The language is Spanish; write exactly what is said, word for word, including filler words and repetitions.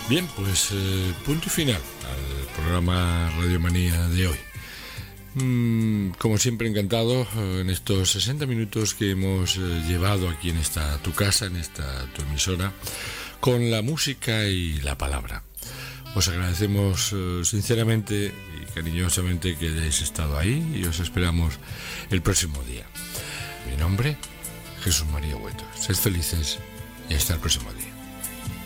Bien, pues eh, punto y final al programa Radiomanía de hoy. Mm, como siempre, encantado eh, en estos sesenta minutos que hemos eh, llevado aquí en esta tu casa, en esta tu emisora, con la música y la palabra. Os agradecemos eh, sinceramente y cariñosamente que hayáis estado ahí y os esperamos el próximo día. Mi nombre, Jesús María Hueto. Sed felices y hasta el próximo día.